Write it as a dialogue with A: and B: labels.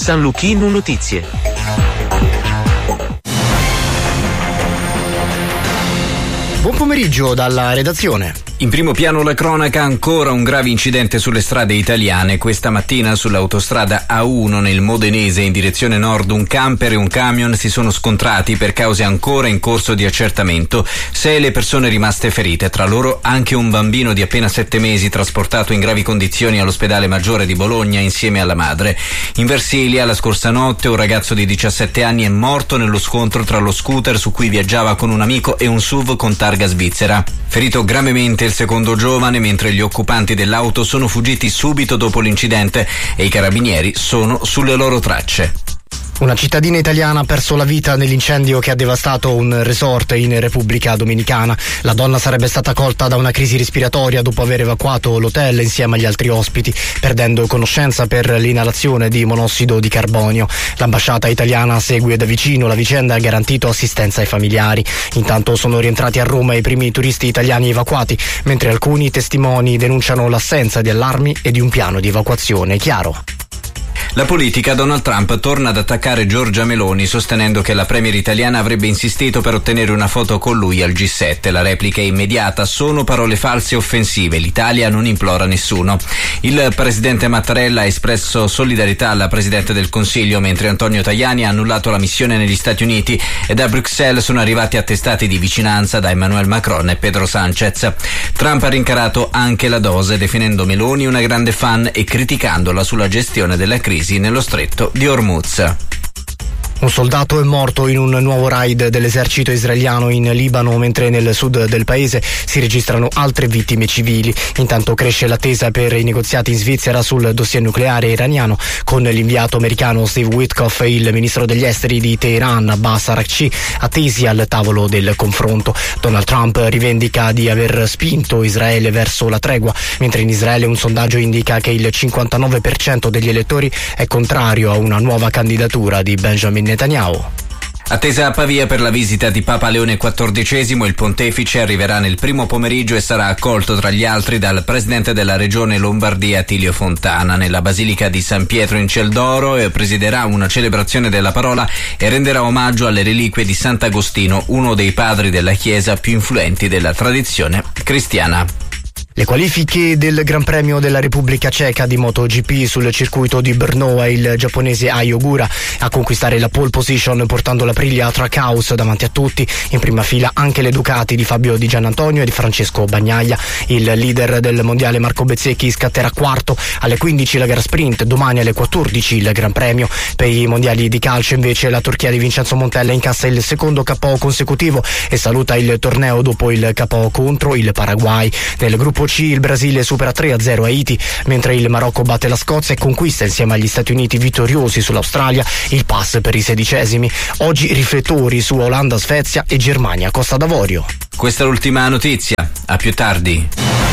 A: San Luchino Notizie.
B: Buon pomeriggio dalla redazione.
C: In primo piano la cronaca, ancora un grave incidente sulle strade italiane. Questa mattina sull'autostrada A1 nel Modenese in direzione nord un camper e un camion si sono scontrati per cause ancora in corso di accertamento. 6 le persone rimaste ferite, tra loro anche un bambino di appena 7 mesi trasportato in gravi condizioni all'ospedale Maggiore di Bologna insieme alla madre. In Versilia la scorsa notte un ragazzo di 17 anni è morto nello scontro tra lo scooter su cui viaggiava con un amico e un SUV con targa svizzera. Ferito gravemente il secondo giovane, mentre gli occupanti dell'auto sono fuggiti subito dopo l'incidente e i carabinieri sono sulle loro tracce.
B: Una cittadina italiana ha perso la vita nell'incendio che ha devastato un resort in Repubblica Dominicana. La donna sarebbe stata colta da una crisi respiratoria dopo aver evacuato l'hotel insieme agli altri ospiti, perdendo conoscenza per l'inalazione di monossido di carbonio. L'ambasciata italiana segue da vicino la vicenda e ha garantito assistenza ai familiari. Intanto sono rientrati a Roma i primi turisti italiani evacuati, mentre alcuni testimoni denunciano l'assenza di allarmi e di un piano di evacuazione chiaro.
C: La politica, Donald Trump torna ad attaccare Giorgia Meloni sostenendo che la premier italiana avrebbe insistito per ottenere una foto con lui al G7. La replica è immediata: sono parole false e offensive, l'Italia non implora nessuno. Il presidente Mattarella ha espresso solidarietà alla presidente del Consiglio, mentre Antonio Tajani ha annullato la missione negli Stati Uniti e da Bruxelles sono arrivati attestati di vicinanza da Emmanuel Macron e Pedro Sánchez. Trump ha rincarato anche la dose, definendo Meloni una grande fan e criticandola sulla gestione della crisi nello stretto di Hormuz.
B: Un soldato è morto in un nuovo raid dell'esercito israeliano in Libano, mentre nel sud del paese si registrano altre vittime civili. Intanto cresce l'attesa per i negoziati in Svizzera sul dossier nucleare iraniano, con l'inviato americano Steve Witkoff e il ministro degli esteri di Teheran Abbas Araghchi attesi al tavolo del confronto. Donald Trump rivendica di aver spinto Israele verso la tregua, mentre in Israele un sondaggio indica che il 59% degli elettori è contrario a una nuova candidatura di Benjamin Netanyahu.
C: Attesa a Pavia per la visita di Papa Leone XIV, il pontefice arriverà nel primo pomeriggio e sarà accolto tra gli altri dal presidente della regione Lombardia Attilio Fontana. Nella Basilica di San Pietro in Ciel d'Oro presiderà una celebrazione della parola e renderà omaggio alle reliquie di Sant'Agostino, uno dei padri della Chiesa più influenti della tradizione cristiana.
B: Le qualifiche del Gran Premio della Repubblica Ceca di MotoGP sul circuito di Brno è il giapponese Ai Ogura a conquistare la pole position, portando la Aprilia Trackhouse davanti a tutti. In prima fila anche le Ducati di Fabio Di Giannantonio e di Francesco Bagnaia. Il leader del mondiale Marco Bezzecchi scatterà quarto. Alle 15 la gara sprint, domani alle 14 il Gran Premio. Per i mondiali di calcio invece la Turchia di Vincenzo Montella incassa il secondo KO consecutivo e saluta il torneo dopo il KO contro il Paraguay. Nel gruppo C il Brasile supera 3-0 Haiti, mentre il Marocco batte la Scozia e conquista insieme agli Stati Uniti vittoriosi sull'Australia il pass per i 16esimi. Oggi riflettori su Olanda, Svezia e Germania, Costa d'Avorio.
C: Questa è l'ultima notizia, a più tardi.